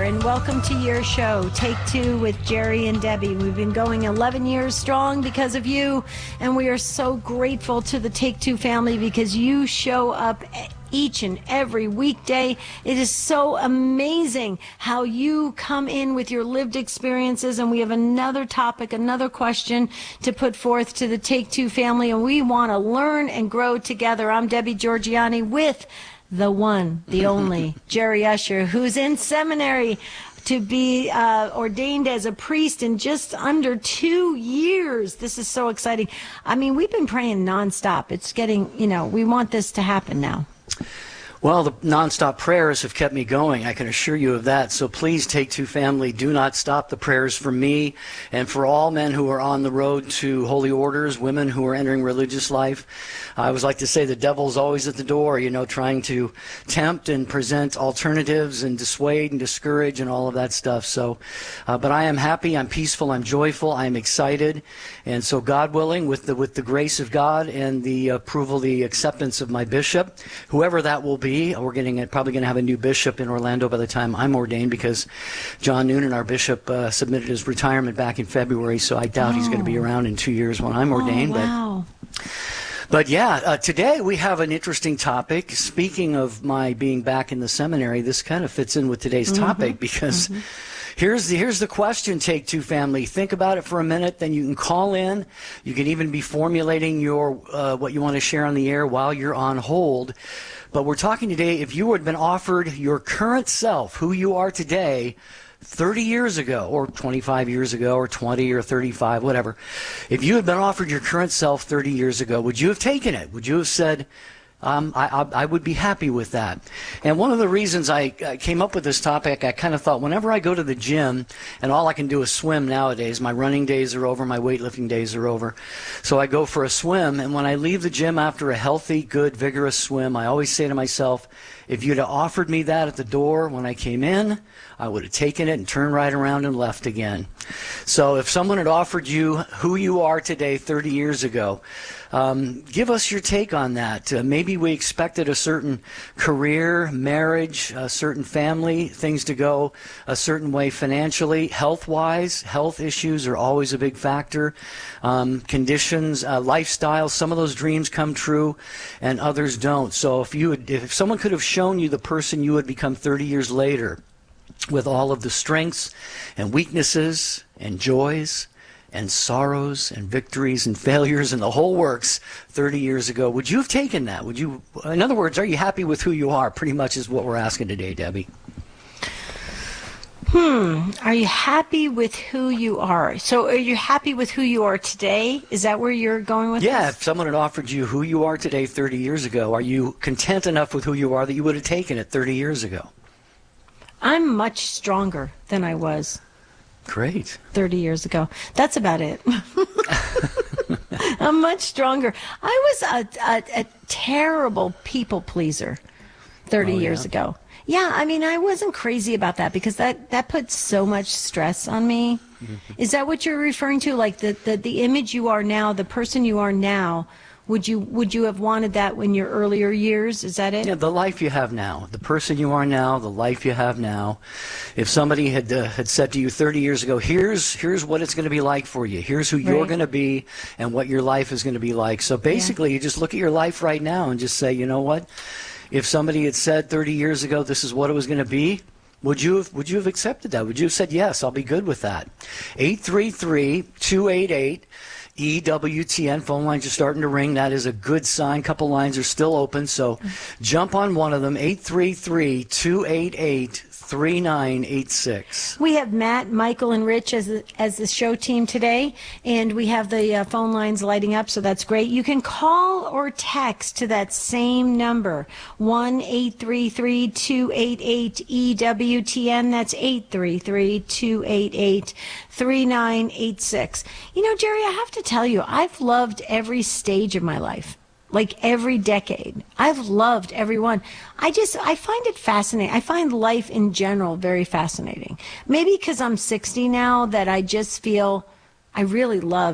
and welcome to your show, Take Two with Jerry and Debbie. We've been going 11 years strong because of you, and we are so grateful to the Take Two family because you show up each and every weekday. It is so amazing how you come in with your lived experiences, and we have another topic, another question to put forth to the Take Two family, and we want to learn and grow together. I'm Debbie Georgianni with the one, the only, Jerry Usher, who's in seminary to be ordained as a priest in just under 2 years. This is so exciting. I mean, we've been praying nonstop. It's getting, we want this to happen now. Well, the nonstop prayers have kept me going. I can assure you of that. So please, Take Two family, do not stop the prayers for me and for all men who are on the road to holy orders, women who are entering religious life. I always like to say the devil's always at the door, trying to tempt and present alternatives and dissuade and discourage and all of that stuff. So, but I am happy, I'm peaceful, I'm joyful, I'm excited. And so God willing, with the grace of God and the approval, the acceptance of my bishop, whoever that will be, we're probably going to have a new bishop in Orlando by the time I'm ordained, because John Noonan, our bishop, submitted his retirement back in February, so I doubt he's going to be around in 2 years when I'm ordained. Wow. But yeah, today we have an interesting topic. Speaking of my being back in the seminary, this kind of fits in with today's topic, because here's the question, Take Two family. Think about it for a minute, then you can call in. You can even be formulating your what you want to share on the air while you're on hold. But we're talking today, if you had been offered your current self, who you are today, 30 years ago, or 25 years ago, or 20 or 35, whatever. If you had been offered your current self 30 years ago, would you have taken it? Would you have said, I would be happy with that? And one of the reasons I came up with this topic, I kind of thought, whenever I go to the gym, and all I can do is swim nowadays, my running days are over, my weightlifting days are over, so I go for a swim, and when I leave the gym after a healthy, good, vigorous swim, I always say to myself, if you'd have offered me that at the door when I came in, I would have taken it and turned right around and left again. So if someone had offered you who you are today 30 years ago, give us your take on that. Maybe we expected a certain career, marriage, a certain family, things to go a certain way financially, health-wise. Health issues are always a big factor. Conditions, lifestyle, some of those dreams come true and others don't. So if someone could have shown you the person you would become 30 years later, with all of the strengths and weaknesses and joys and sorrows and victories and failures and the whole works 30 years ago, would you have taken that? Would you, in other words, are you happy with who you are? Pretty much is what we're asking today, Debbie. Are you happy with who you are? So are you happy with who you are today? Is that where you're going with this? Yeah, if someone had offered you who you are today 30 years ago, are you content enough with who you are that you would have taken it 30 years ago? I'm much stronger than I was. Great. 30 years ago. That's about it. I'm much stronger. I was a terrible people pleaser 30 years ago. Yeah, I mean, I wasn't crazy about that because that puts so much stress on me. Is that what you're referring to? Like the image you are now, the person you are now, would you have wanted that in your earlier years? Is that it? Yeah, the life you have now, the person you are now, the life you have now. If somebody had said to you 30 years ago, here's what it's going to be like for you. Here's who you're going to be and what your life is going to be like. So basically, you just look at your life right now and just say, you know what? If somebody had said 30 years ago this is what it was going to be, would you have accepted that? Would you have said, yes, I'll be good with that? 833-288-EWTN. Phone lines are starting to ring. That is a good sign. Couple lines are still open, so jump on one of them. 833-288-3986. We have Matt, Michael, and Rich as the show team today, and we have the phone lines lighting up, so that's great. You can call or text to that same number, 1-833-288-EWTN. That's 833-288-3986. Jerry, I have to tell you, I've loved every stage of my life. Like every decade. I've loved every one. I find it fascinating. I find life in general very fascinating. Maybe because I'm 60 now that I just feel I really love